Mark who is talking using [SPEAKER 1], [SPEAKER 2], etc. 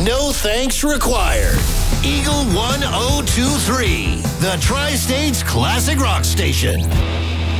[SPEAKER 1] No thanks required. Eagle 1023, the Tri-States Classic Rock Station.